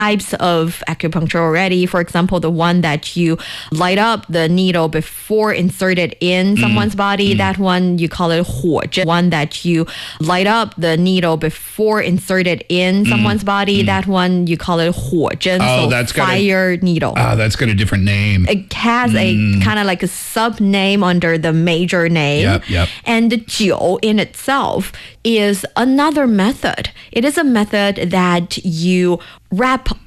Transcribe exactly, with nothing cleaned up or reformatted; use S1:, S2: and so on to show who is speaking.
S1: types of acupuncture already. For example, the one that you light up the needle before insert it in someone's body, that one you call it 火针. One that you light up the needle before insert it in someone's body, that one you call it 火针.
S2: Oh,
S1: so
S2: that's got a-
S1: fire needle.
S2: Ah, that's got a different name.
S1: It has a kind of like a sub name under the major name.
S2: Yep, yep.
S1: And the 灸 in itself is another method. It is a method that you wrap